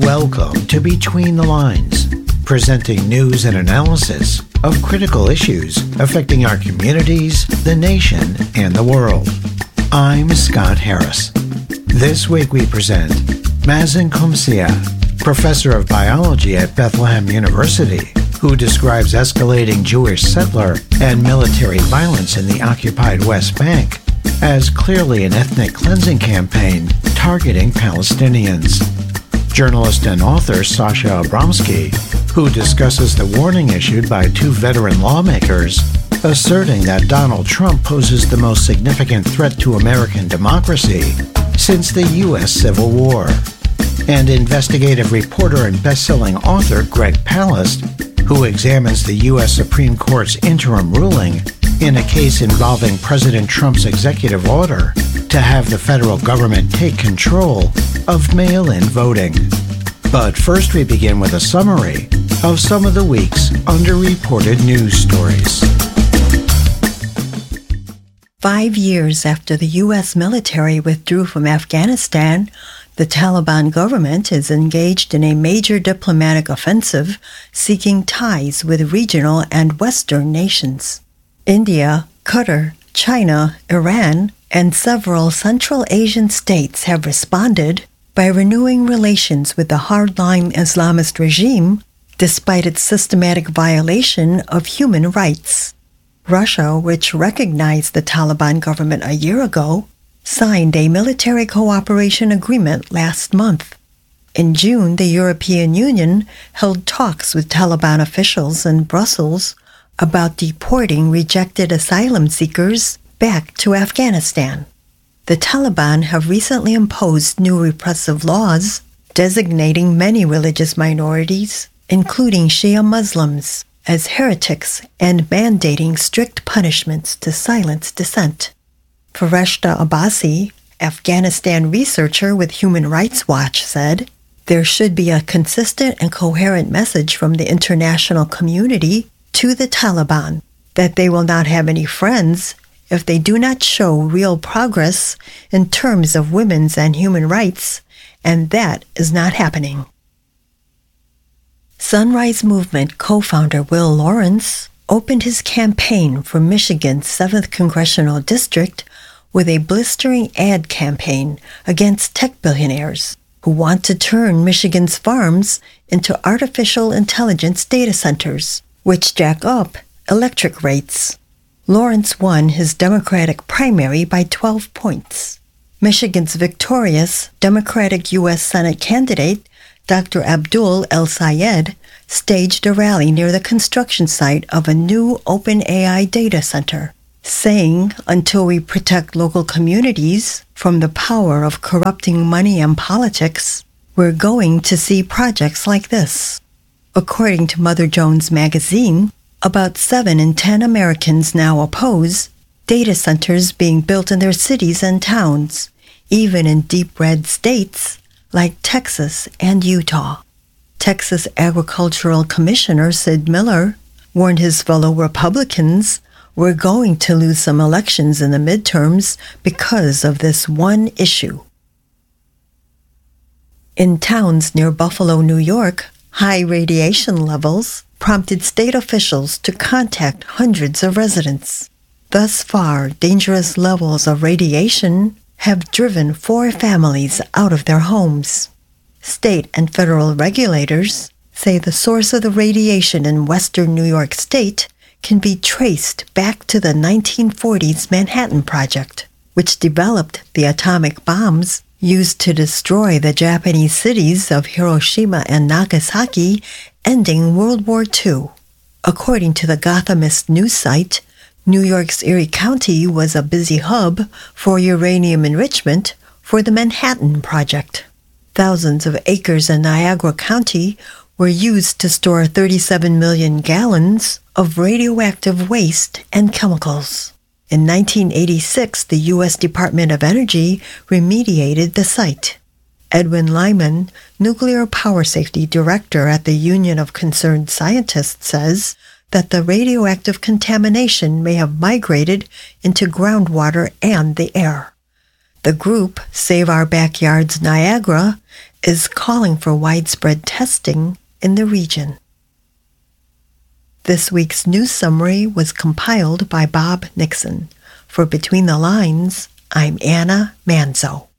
Welcome to Between the Lines, presenting news and analysis of critical issues affecting our communities, the nation, and the world. I'm Scott Harris. This week we present Mazen Qumsiyeh, professor of biology at Bethlehem University, who describes escalating Jewish settler and military violence in the occupied West Bank as clearly an ethnic cleansing campaign targeting Palestinians. Journalist and author Sasha Abramsky, who discusses the warning issued by two veteran lawmakers, asserting that Donald Trump poses the most significant threat to American democracy since the U.S. Civil War. And investigative reporter and best-selling author Greg Palast, who examines the U.S. Supreme Court's interim ruling in a case involving President Trump's executive order to have the federal government take control of mail-in voting. But first we begin with a summary of some of the week's underreported news stories. 5 years after the U.S. military withdrew from Afghanistan, the Taliban government is engaged in a major diplomatic offensive seeking ties with regional and Western nations. India, Qatar, China, Iran, and several Central Asian states have responded by renewing relations with the hardline Islamist regime despite its systematic violation of human rights. Russia, which recognized the Taliban government a year ago, signed a military cooperation agreement last month. In June, the European Union held talks with Taliban officials in Brussels about deporting rejected asylum seekers back to Afghanistan. The Taliban have recently imposed new repressive laws designating many religious minorities, including Shia Muslims, as heretics and mandating strict punishments to silence dissent. Fareshta Abbasi, Afghanistan researcher with Human Rights Watch, said, "There should be a consistent and coherent message from the international community to the Taliban that they will not have any friends if they do not show real progress in terms of women's and human rights, and that is not happening." Sunrise Movement co-founder Will Lawrence opened his campaign for Michigan's 7th Congressional District with a blistering ad campaign against tech billionaires who want to turn Michigan's farms into artificial intelligence data centers, which jack up electric rates. Lawrence won his Democratic primary by 12 points. Michigan's victorious Democratic U.S. Senate candidate, Dr. Abdul El-Sayed, staged a rally near the construction site of a new OpenAI data center, saying, "Until we protect local communities from the power of corrupting money and politics, we're going to see projects like this." According to Mother Jones magazine, about 7 in 10 Americans now oppose data centers being built in their cities and towns, even in deep red states like Texas and Utah. Texas Agricultural Commissioner Sid Miller warned his fellow Republicans we're going to lose some elections in the midterms because of this one issue. In towns near Buffalo, New York, high radiation levels prompted state officials to contact hundreds of residents. Thus far, dangerous levels of radiation have driven 4 families out of their homes. State and federal regulators say the source of the radiation in western New York State can be traced back to the 1940s Manhattan Project, which developed the atomic bombs used to destroy the Japanese cities of Hiroshima and Nagasaki, ending World War II. According to the Gothamist news site, New York's Erie County was a busy hub for uranium enrichment for the Manhattan Project. Thousands of acres in Niagara County were used to store 37 million gallons of radioactive waste and chemicals. In 1986, the U.S. Department of Energy remediated the site. Edwin Lyman, Nuclear Power Safety Director at the Union of Concerned Scientists, says that the radioactive contamination may have migrated into groundwater and the air. The group, Save Our Backyards Niagara, is calling for widespread testing in the region. This week's news summary was compiled by Bob Nixon. For Between the Lines, I'm Anna Manzo.